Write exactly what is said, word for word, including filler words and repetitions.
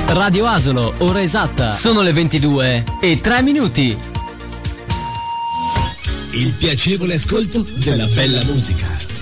Radio Asolo, ora esatta, sono le ventidue e tre minuti. Il piacevole ascolto della bella musica.